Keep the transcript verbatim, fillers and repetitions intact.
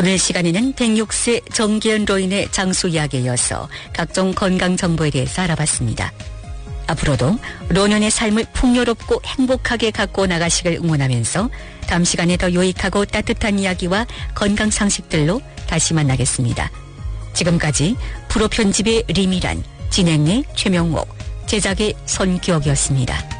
오늘 시간에는 백육 세 정기현 로인의 장수 이야기에 이어서 각종 건강 정보에 대해서 알아봤습니다. 앞으로도 노년의 삶을 풍요롭고 행복하게 갖고 나가시길 응원하면서 다음 시간에 더 유익하고 따뜻한 이야기와 건강 상식들로 다시 만나겠습니다. 지금까지 프로 편집의 리미란, 진행의 최명옥, 제작의 손기옥이었습니다.